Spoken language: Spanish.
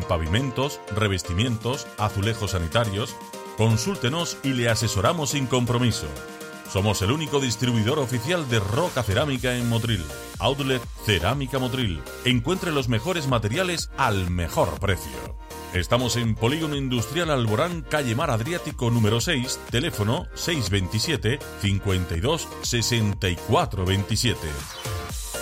pavimentos, revestimientos, azulejos sanitarios. Consúltenos y le asesoramos sin compromiso. Somos el único distribuidor oficial de roca cerámica en Motril. Outlet Cerámica Motril. Encuentre los mejores materiales al mejor precio. Estamos en Polígono Industrial Alborán, calle Mar Adriático número 6, teléfono 627 52 64 27.